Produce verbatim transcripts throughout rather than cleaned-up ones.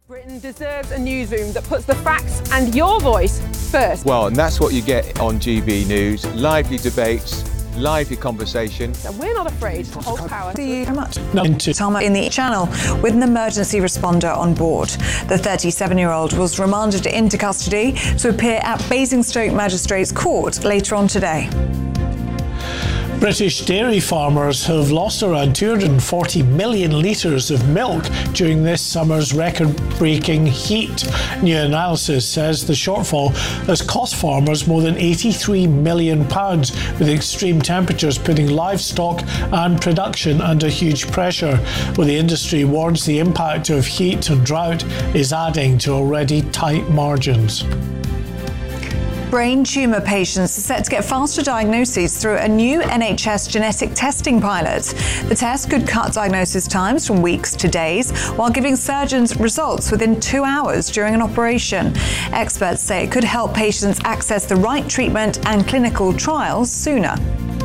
Britain deserves a newsroom that puts the facts and your voice first. Well, and that's what you get on G B News. Lively debates, lively conversation. And we're not afraid to hold power. Thank you very much. Into Thelma in the Channel with an emergency responder on board. The thirty-seven-year-old was remanded into custody to appear at Basingstoke Magistrates Court later on today. British dairy farmers have lost around two hundred forty million litres of milk during this summer's record-breaking heat. New analysis says the shortfall has cost farmers more than eighty-three million pounds, with extreme temperatures putting livestock and production under huge pressure. Well, the industry warns the impact of heat and drought is adding to already tight margins. Brain tumour patients are set to get faster diagnoses through a new N H S genetic testing pilot. The test could cut diagnosis times from weeks to days, while giving surgeons results within two hours during an operation. Experts say it could help patients access the right treatment and clinical trials sooner.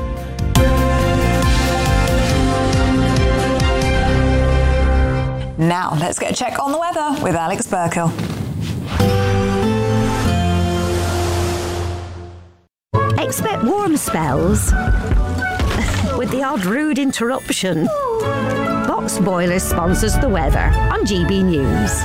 Now, let's get a check on the weather with Alex Burkill. Expect warm spells with the odd rude interruption. Box Boilers sponsors the weather on G B News.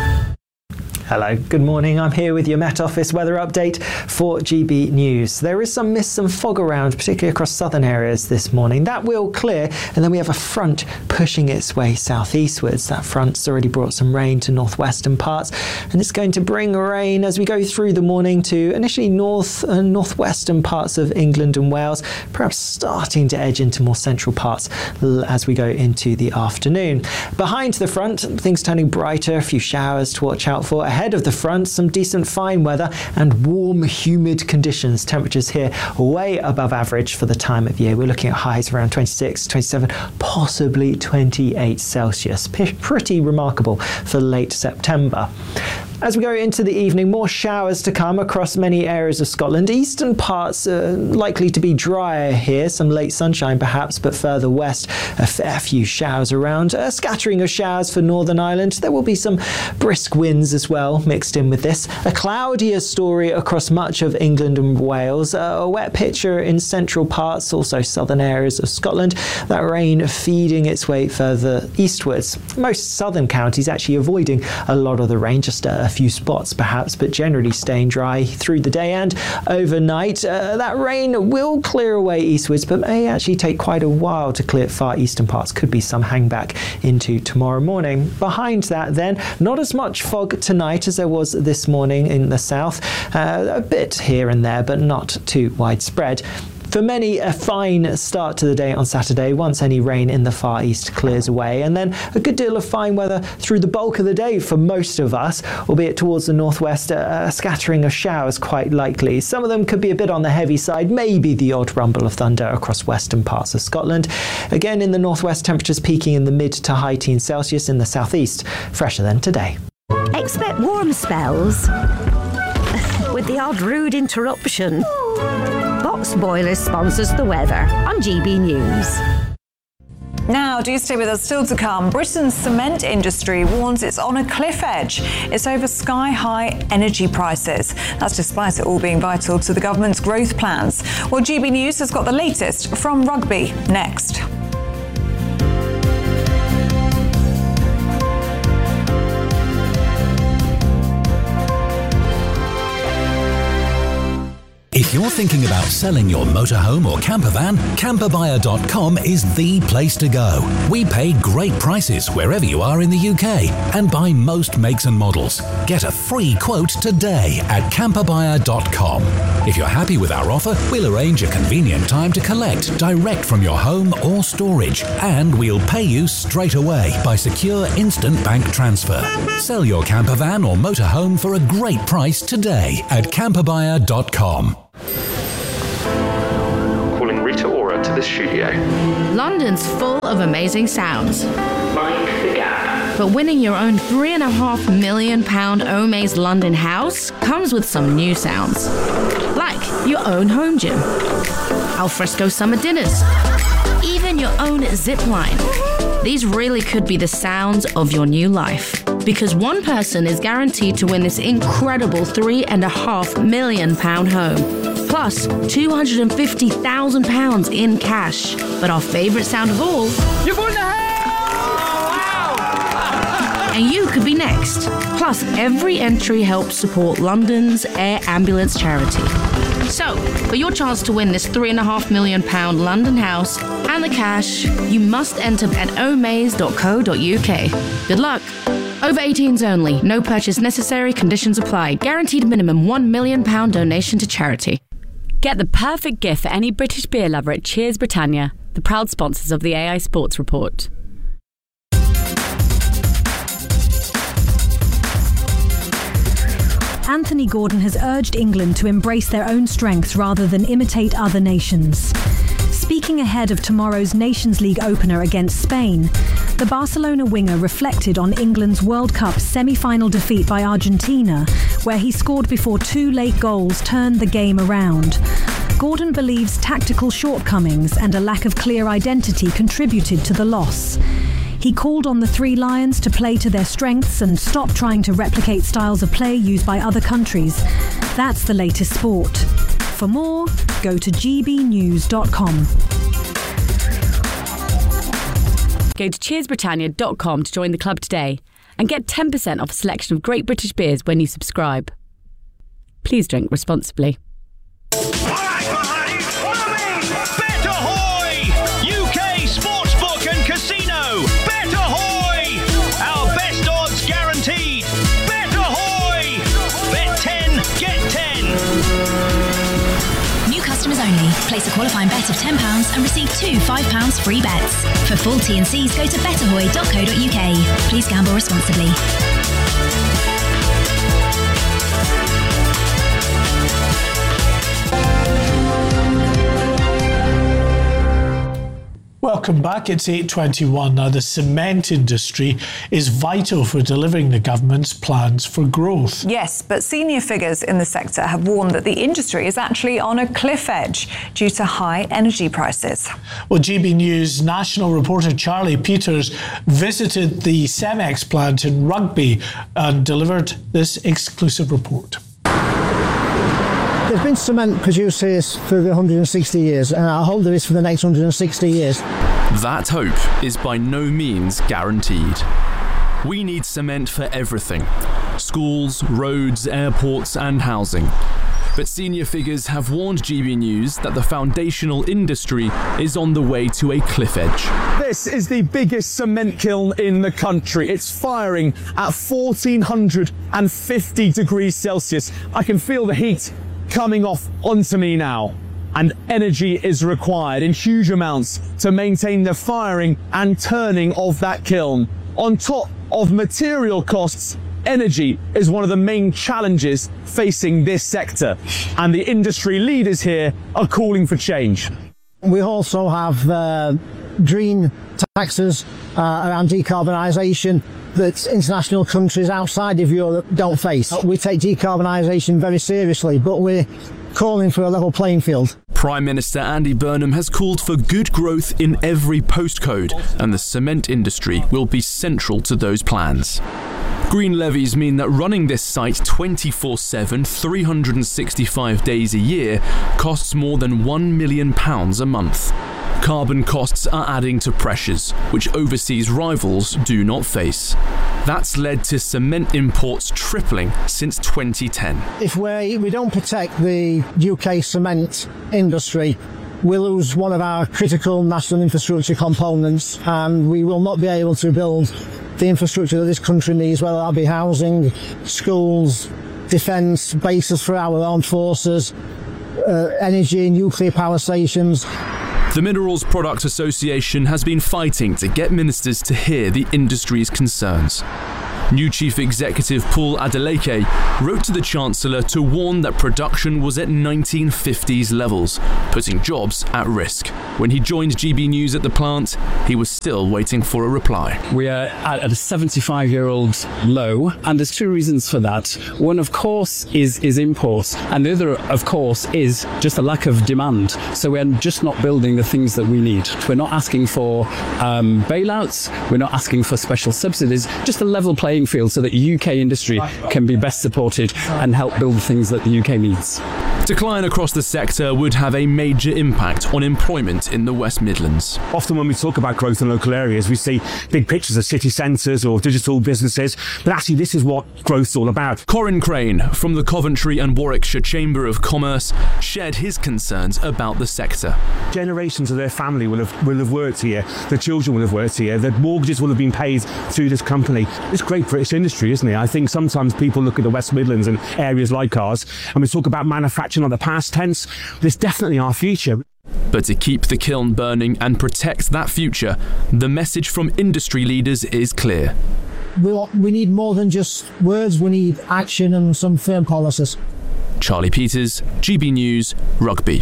Hello, good morning. I'm here with your Met Office weather update for G B News. There is some mist and fog around, particularly across southern areas this morning. That will clear, and then we have a front pushing its way southeastwards. That front's already brought some rain to northwestern parts, and it's going to bring rain as we go through the morning to initially north and northwestern parts of England and Wales, perhaps starting to edge into more central parts as we go into the afternoon. Behind the front, things turning brighter, a few showers to watch out for. Ahead of the front, some decent fine weather and warm, humid conditions. Temperatures here way above average for the time of year. We're looking at highs around twenty-six, twenty-seven, possibly twenty-eight Celsius. P- pretty remarkable for late September. As we go into the evening, more showers to come across many areas of Scotland. Eastern parts are likely to be drier here, some late sunshine perhaps, but further west, a fair few showers around. A scattering of showers for Northern Ireland. There will be some brisk winds as well mixed in with this. A cloudier story across much of England and Wales. A wet picture in central parts, also southern areas of Scotland. That rain feeding its way further eastwards. Most southern counties actually avoiding a lot of the rain, just a A few spots perhaps, but generally staying dry through the day and overnight. Uh, that rain will clear away eastwards, but may actually take quite a while to clear far eastern parts. Could be some hangback into tomorrow morning. Behind that then, not as much fog tonight as there was this morning in the south. Uh, a bit here and there, but not too widespread. For many, a fine start to the day on Saturday once any rain in the far east clears away, and then a good deal of fine weather through the bulk of the day for most of us, albeit towards the northwest, a, a scattering of showers quite likely. Some of them could be a bit on the heavy side, maybe the odd rumble of thunder across western parts of Scotland. Again, in the northwest, temperatures peaking in the mid to high teens Celsius. In the southeast, fresher than today. Expect warm spells with the odd rude interruption. Box Boilers sponsors the weather on G B News. Now, do stay with us. Still to come, Britain's cement industry warns it's on a cliff edge. It's over sky-high energy prices. That's despite it all being vital to the government's growth plans. Well, G B News has got the latest from rugby next. If you're thinking about selling your motorhome or camper van, camper buyer dot com is the place to go. We pay great prices wherever you are in the U K and buy most makes and models. Get a free quote today at camper buyer dot com. If you're happy with our offer, we'll arrange a convenient time to collect direct from your home or storage, and we'll pay you straight away by secure instant bank transfer. Sell your camper van or motorhome for a great price today at camper buyer dot com. Calling Rita Ora to the studio. London's full of amazing sounds. Mind the gap. But winning your own three and a half million pound Omaze London house comes with some new sounds. Like your own home gym, alfresco summer dinners, even your own zip line. These really could be the sounds of your new life. because one person is guaranteed to win this incredible three and a half million pound home, plus two hundred fifty thousand pounds in cash. But our favourite sound of all, You've won the house! and you could be next. Plus, every entry helps support London's Air Ambulance charity. So, for your chance to win this three and a half million pound London house and the cash, you must enter at omaze dot co dot uk. Good luck. Over eighteens only. No purchase necessary. Conditions apply. Guaranteed minimum one million pound donation to charity. Get the perfect gift for any British beer lover at Cheers Britannia, the proud sponsors of the A I Sports Report. Anthony Gordon has urged England to embrace their own strengths rather than imitate other nations. Speaking ahead of tomorrow's Nations League opener against Spain, the Barcelona winger reflected on England's World Cup semi-final defeat by Argentina, where he scored before two late goals turned the game around. Gordon believes tactical shortcomings and a lack of clear identity contributed to the loss. He called on the Three Lions to play to their strengths and stop trying to replicate styles of play used by other countries. That's the latest sport. For more, go to g b news dot com. Go to cheers britannia dot com to join the club today and get ten percent off a selection of great British beers when you subscribe. Please drink responsibly. Customers only. Place a qualifying bet of ten pounds and receive two five pounds free bets. For full T and Cs, go to betterhoy dot co dot uk. Please gamble responsibly. Welcome back. It's eight twenty-one. Now, the cement industry is vital for delivering the government's plans for growth. Yes, but senior figures in the sector have warned that the industry is actually on a cliff edge due to high energy prices. Well, G B News national reporter Charlie Peters visited the Cemex plant in Rugby and delivered this exclusive report. There's been cement produced here for one hundred sixty years, and I hope there is for the next one hundred sixty years. That hope is by no means guaranteed. We need cement for everything: schools, roads, airports and housing. But senior figures have warned G B News that the foundational industry is on the way to a cliff edge. This is the biggest cement kiln in the country. It's firing at one thousand four hundred fifty degrees Celsius. I can feel the heat coming off onto me now, and energy is required in huge amounts to maintain the firing and turning of that kiln. On top of material costs, energy is one of the main challenges facing this sector, and the industry leaders here are calling for change. We also have uh, green taxes uh, around decarbonisation that international countries outside of Europe don't face. We take decarbonisation very seriously, but we're calling for a level playing field. Prime Minister Andy Burnham has called for good growth in every postcode, and the cement industry will be central to those plans. Green levies mean that running this site twenty-four seven, three hundred sixty-five days a year costs more than one million pounds a month. Carbon costs are adding to pressures, which overseas rivals do not face. That's led to cement imports tripling since twenty ten. If we, we don't protect the U K cement industry, we lose one of our critical national infrastructure components, and we will not be able to build the infrastructure that this country needs, whether that be housing, schools, defence, bases for our armed forces, uh, energy, nuclear power stations. The Minerals Products Association has been fighting to get ministers to hear the industry's concerns. New Chief Executive Paul Adeleke wrote to the Chancellor to warn that production was at nineteen fifties levels, putting jobs at risk. When he joined G B News at the plant, he was still waiting for a reply. We are at a seventy-five-year-old low, and there's two reasons for that. One, of course, is, is imports, and the other, of course, is just a lack of demand. So we're just not building the things that we need. We're not asking for um, bailouts, we're not asking for special subsidies, just a level playing playing field so that U K industry can be best supported and help build the things that the U K needs. Decline across the sector would have a major impact on employment in the West Midlands. Often when we talk about growth in local areas, we see big pictures of city centres or digital businesses, but actually this is what growth's all about. Corin Crane from the Coventry and Warwickshire Chamber of Commerce shared his concerns about the sector. Generations of their family will have will have worked here, their children will have worked here, their mortgages will have been paid through this company. It's great British industry, isn't it? I think sometimes people look at the West Midlands and areas like ours and we talk about manufacturing on the past tense. It's definitely our future. But to keep the kiln burning and protect that future, the message from industry leaders is clear. We, we need more than just words, we need action and some firm policies. Charlie Peters, G B News, Rugby.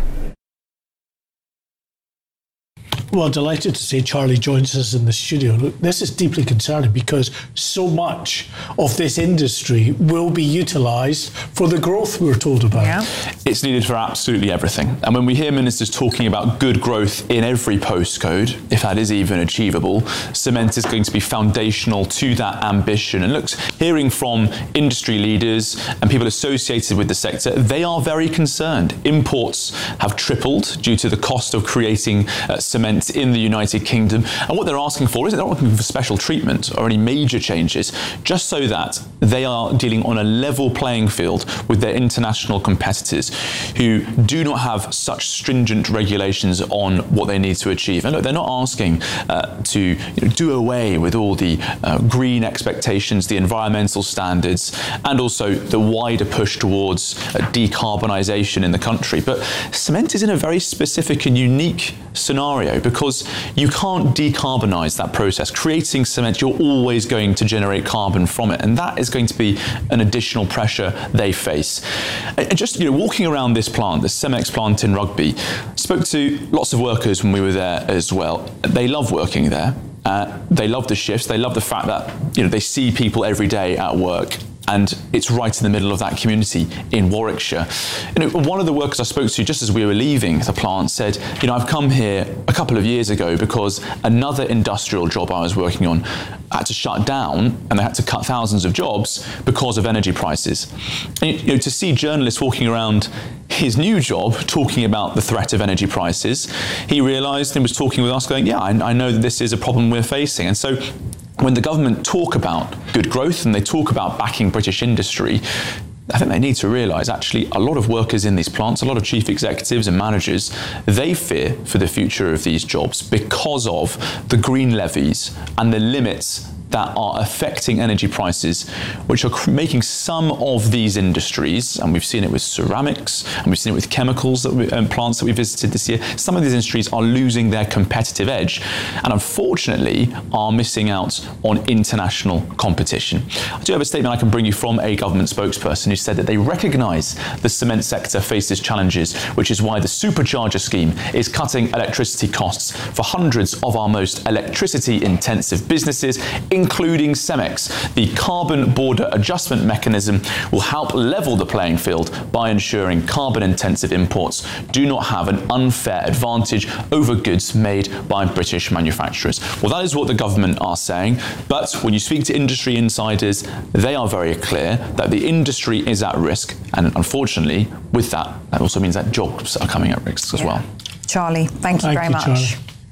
Well, delighted to say Charlie joins us in the studio. Look, this is deeply concerning because so much of this industry will be utilised for the growth we're told about. Yeah. It's needed for absolutely everything. And when we hear ministers talking about good growth in every postcode, if that is even achievable, cement is going to be foundational to that ambition. And look, hearing from industry leaders and people associated with the sector, they are very concerned. Imports have tripled due to the cost of creating uh, cement in the United Kingdom, and what they're asking for is they're not looking for special treatment or any major changes, just so that they are dealing on a level playing field with their international competitors who do not have such stringent regulations on what they need to achieve. And look, they're not asking uh, to you know, do away with all the uh, green expectations, the environmental standards, and also the wider push towards uh, decarbonisation in the country. But cement is in a very specific and unique scenario because you can't decarbonise that process. Creating cement, you're always going to generate carbon from it, and that is going to be an additional pressure they face. And just you know, walking around this plant, the Cemex plant in Rugby, spoke to lots of workers when we were there as well. They love working there. Uh, they love the shifts. They love the fact that you know they see people every day at work. And it's right in the middle of that community in Warwickshire. You know, one of the workers I spoke to just as we were leaving the plant said, you know, I've come here a couple of years ago because another industrial job I was working on had to shut down and they had to cut thousands of jobs because of energy prices. And, you know, to see journalists walking around his new job talking about the threat of energy prices, he realised and was talking with us going, yeah, I, I know that this is a problem we're facing. And so when the government talk about good growth and they talk about backing British industry, I think they need to realise actually a lot of workers in these plants, a lot of chief executives and managers, they fear for the future of these jobs because of the green levies and the limits that are affecting energy prices, which are making some of these industries, and we've seen it with ceramics, and we've seen it with chemicals that we, um, plants that we visited this year, some of these industries are losing their competitive edge and unfortunately are missing out on international competition. I do have a statement I can bring you from a government spokesperson who said that they recognise the cement sector faces challenges, which is why the Supercharger scheme is cutting electricity costs for hundreds of our most electricity-intensive businesses, including Cemex. The Carbon Border Adjustment Mechanism will help level the playing field by ensuring carbon-intensive imports do not have an unfair advantage over goods made by British manufacturers. Well, that is what the government are saying, but when you speak to industry insiders, they are very clear that the industry is at risk, and unfortunately, with that, that also means that jobs are coming at risk as well. Charlie, thank you Thank very you, much. Charlie.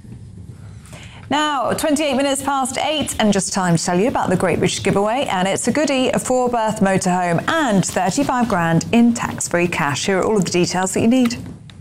Now, twenty-eight minutes past eight, and just time to tell you about the Great British Giveaway, and it's a goodie, a four-berth motorhome and thirty-five grand in tax-free cash. Here are all of the details that you need.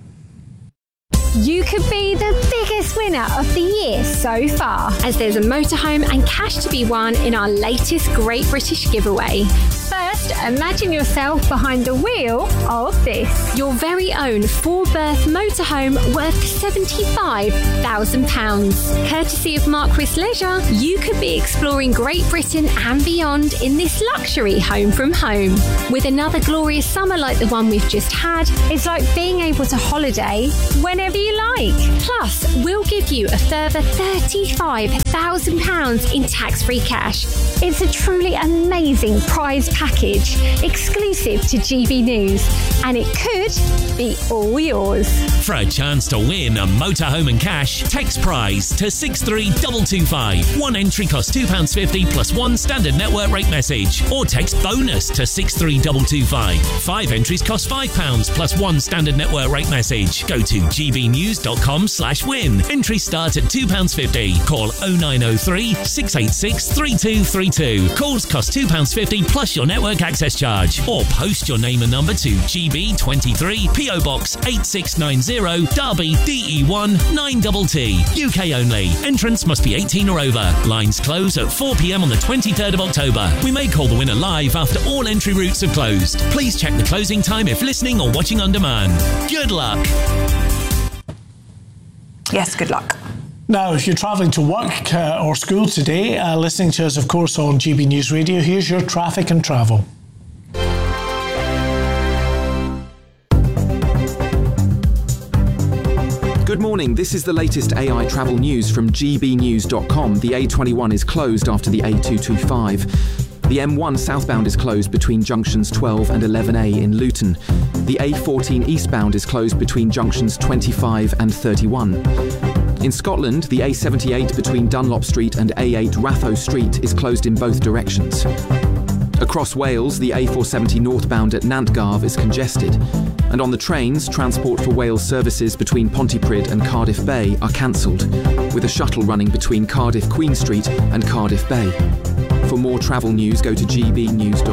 You could be the biggest winner of the year so far, as there's a motorhome and cash to be won in our latest Great British Giveaway. First, imagine yourself behind the wheel of this. Your very own four-berth motorhome worth seventy-five thousand pounds. Courtesy of Marquis Leisure, you could be exploring Great Britain and beyond in this luxury home from home. With another glorious summer like the one we've just had, it's like being able to holiday whenever you like. Plus, we'll we'll give you a further thirty-five thousand pounds in tax-free cash. It's a truly amazing prize package, exclusive to G B News, and it could be all yours. For a chance to win a motorhome and cash, text prize to six three two two five. One entry costs two pounds fifty plus one standard network rate message. Or text bonus to six three two two five. Five entries cost five pounds plus one standard network rate message. Go to gbnews.com slash win. Entries start at two pounds fifty. Call oh nine oh three, six eight six, three two three two. Calls cost two pounds fifty plus your network access charge. Or post your name and number to G B twenty-three, P O Box eight six nine zero, Derby, D E one nine T T. U K only. Entrance must be eighteen or over. Lines close at four p.m. on the twenty-third of October. We may call the winner live after all entry routes have closed. Please check the closing time if listening or watching on demand. Good luck. Yes, good luck. Now, if you're travelling to work uh, or school today, uh, listening to us, of course, on G B News Radio, here's your traffic and travel. Good morning, this is the latest A I travel news from g b news dot com. The A twenty-one is closed after the A two twenty-five. The M one southbound is closed between junctions twelve and eleven A in Luton. The A fourteen eastbound is closed between junctions twenty-five and thirty-one. In Scotland, the A seventy-eight between Dunlop Street and A eight Ratho Street is closed in both directions. Across Wales, the A four seventy northbound at Nantgarv is congested. And on the trains, Transport for Wales services between Pontypridd and Cardiff Bay are cancelled, with a shuttle running between Cardiff Queen Street and Cardiff Bay. For more travel news, go to g b news dot com.